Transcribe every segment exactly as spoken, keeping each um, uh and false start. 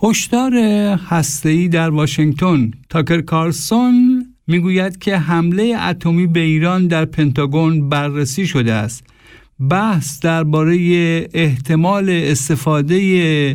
هشدار هسته‌ای در واشنگتن. تاکر کارلسون میگوید که حمله اتمی به ایران در پنتاگون بررسی شده است. بحث درباره احتمال استفاده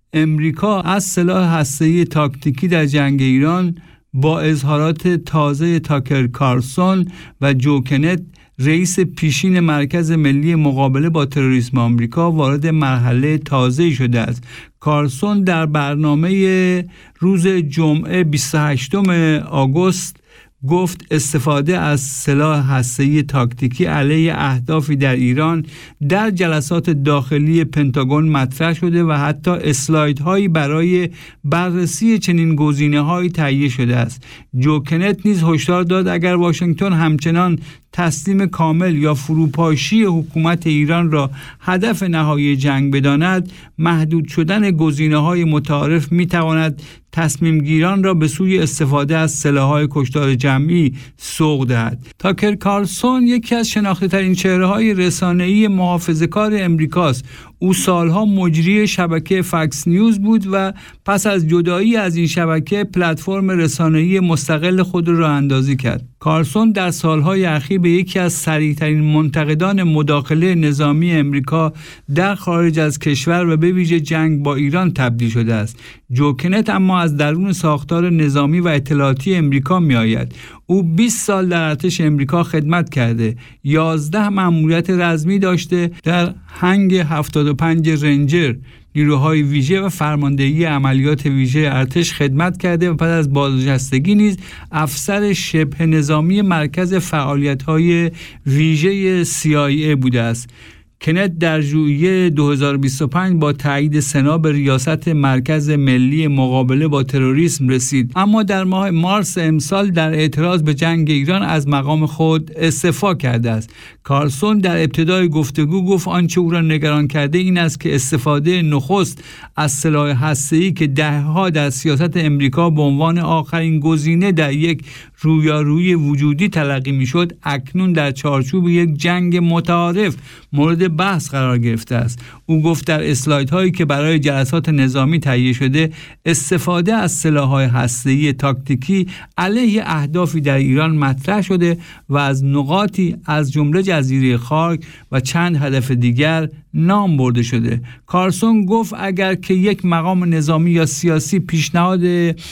امریکا از سلاح هسته‌ای تاکتیکی در جنگ ایران با اظهارات تازه تاکر کارلسون و جو کنت، رئیس پیشین مرکز ملی مقابله با تروریسم آمریکا، وارد مرحله تازه‌ای شده است. کارلسون در برنامه روز جمعه بیست و هشتم آگوست گفت استفاده از سلاح هسته‌ای تاکتیکی علیه اهدافی در ایران در جلسات داخلی پنتاگون مطرح شده و حتی اسلایدهایی برای بررسی چنین گزینه‌هایی تهیه شده است. جو کنت نیز هشدار داد اگر واشنگتن همچنان تسلیم کامل یا فروپاشی حکومت ایران را هدف نهایی جنگ بداند، محدود شدن گزینه‌های متعارف می‌تواند تصمیم گیران را به سوی استفاده از سلاح‌های کشتار جمعی سوق دهد. تاکر کارلسون یکی از شناخته‌ترین چهره‌های رسانه‌ای محافظه‌کار امریکاست. او سالها مجری شبکه فاکس نیوز بود و پس از جدایی از این شبکه پلتفرم رسانه‌ای مستقل خود را راه اندازی کرد. کارلسون در سالهای اخیر به یکی از صریح‌ترین منتقدان مداخله نظامی امریکا در خارج از کشور و به ویژه جنگ با ایران تبدیل شده است. جو کنت اما از درون ساختار نظامی و اطلاعاتی امریکا می‌آید. او بیست سال در ارتش امریکا خدمت کرده، یازده مأموریت رزمی داشته، در هنگ هفتاد و پنج رنجر نیروهای ویژه و فرماندهی عملیات ویژه ارتش خدمت کرده و پس از بازنشستگی نیز افسر شبه نظامی مرکز فعالیت‌های ویژه سی آی ای بوده است. کنت در ژوئیه دو هزار و بیست و پنج با تایید سنا به ریاست مرکز ملی مقابله با تروریسم رسید، اما در ماه مارس امسال در اعتراض به جنگ ایران از مقام خود استعفا کرده است. کارلسون در ابتدای گفتگو گفت آنچه او را نگران کرده این است که استفاده نخست از سلاح هسته‌ای که دهه‌ها در سیاست امریکا به عنوان آخرین گزینه در یک رویارویی وجودی تلقی می‌شد، اکنون در چارچوب یک جنگ متعارف مورد بحث قرار گرفته است. او گفت در اسلایدهایی که برای جلسات نظامی تهیه شده، استفاده از سلاح‌های هسته‌ای تاکتیکی علیه اهدافی در ایران مطرح شده و از نقاطی از جمله جزیره خاک و چند هدف دیگر نام برده شده. کارلسون گفت اگر که یک مقام نظامی یا سیاسی پیشنهاد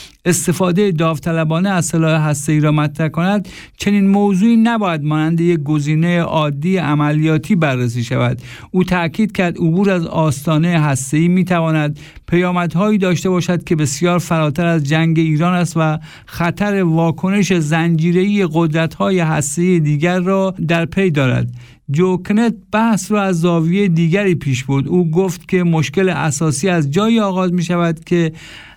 استفاده داوطلبانه از سلاح هسته‌ای را مطرح کند، چنین موضوعی نباید مانند یک گزینه عادی عملیاتی بررسی شود. او تأکید کرد عبور از آستانه هسته‌ای می‌تواند پیامدهایی داشته باشد که بسیار فراتر از جنگ ایران است و خطر واکنش زنجیره‌ای قدرت‌های هسته‌ای دیگر را در پی دارد. جو کنت بحث را از زاویه دیگری پیش برد. او گفت که مشکل اساسی از جایی آغاز می شود که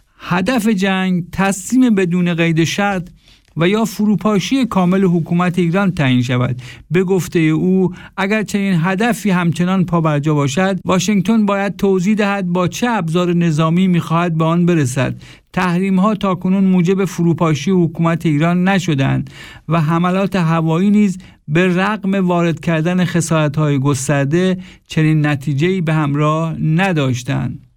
هدف جنگ تسلیم بدون قید شرط و یا فروپاشی کامل حکومت ایران تعیین شود. به گفته او اگر چنین هدفی همچنان پابرجا باشد، واشنگتن باید توضیح دهد با چه ابزار نظامی می‌خواهد به آن برسد. تحریم‌ها تاکنون موجب فروپاشی حکومت ایران نشدند و حملات هوایی نیز به رغم وارد کردن خسارت‌های گسترده چنین نتیجه‌ای به همراه نداشتند.